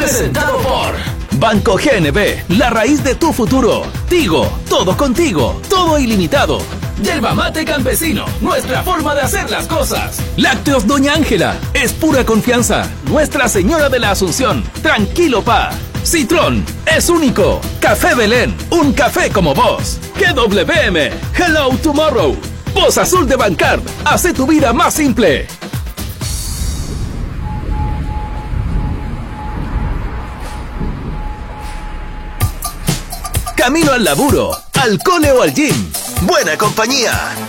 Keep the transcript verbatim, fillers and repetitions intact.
Presentado por Banco G N B, la raíz de tu futuro. Tigo, todo contigo, todo ilimitado. Yerba mate campesino, nuestra forma de hacer las cosas. Lácteos Doña Ángela, es pura confianza. Nuestra Señora de la Asunción, tranquilo pa. Citrón, es único. Café Belén, un café como vos. G W M, Hello Tomorrow. Voz Azul de Bancard, hace tu vida más simple. Camino al laburo, al cole o al gym. Buena compañía.